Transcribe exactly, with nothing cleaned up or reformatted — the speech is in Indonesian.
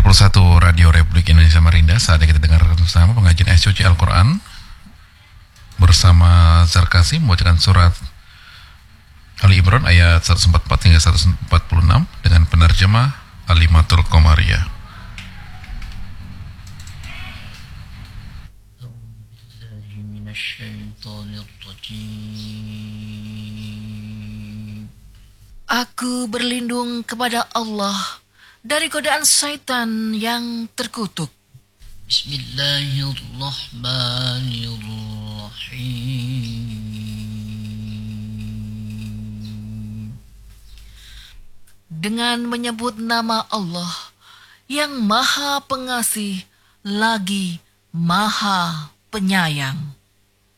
puluh satu Radio Republik Indonesia Samarinda. Saatnya kita dengar bersama pengajian ayat suci Al-Quran bersama Zarkasi membacakan surat Ali Imran ayat seratus empat puluh empat hingga seratus empat puluh enam dengan penerjemah Alimatul Qomariyah. Aku berlindung kepada Allah dari godaan syaitan yang terkutuk. Bismillahirrahmanirrahim. Dengan menyebut nama Allah yang Maha Pengasih lagi Maha Penyayang.